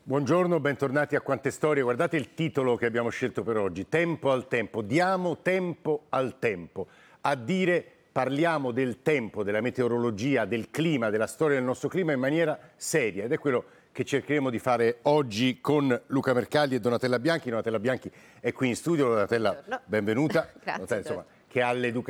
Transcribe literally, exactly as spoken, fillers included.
Buongiorno, bentornati a Quante Storie. Guardate il titolo che abbiamo scelto per oggi, Tempo al tempo. Diamo tempo al tempo. A dire, parliamo del tempo, della meteorologia, del clima, della storia del nostro clima in maniera seria. Ed è quello che cercheremo di fare oggi con Luca Mercalli e Donatella Bianchi. Donatella Bianchi è qui in studio. Donatella, Buongiorno. benvenuta. Grazie. Donatella, insomma, che ha l'educazione